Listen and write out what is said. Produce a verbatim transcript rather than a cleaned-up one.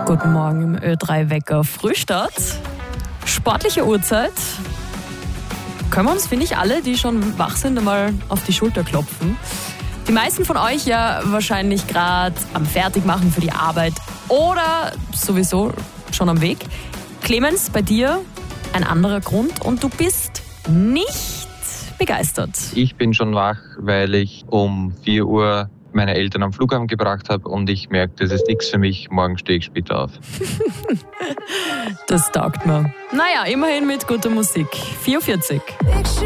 Guten Morgen im Ö drei Wecker Frühstart. Sportliche Uhrzeit. Können wir uns, finde ich, alle, die schon wach sind, einmal auf die Schulter klopfen. Die meisten von euch ja wahrscheinlich gerade am Fertigmachen für die Arbeit oder sowieso schon am Weg. Clemens, bei dir ein anderer Grund und du bist nicht begeistert. Ich bin schon wach, weil ich um vier Uhr meine Eltern am Flughafen gebracht habe und ich merke, das ist nichts für mich. Morgen stehe ich später auf. Das taugt mir. Naja, immerhin mit guter Musik. vier Uhr vierzig.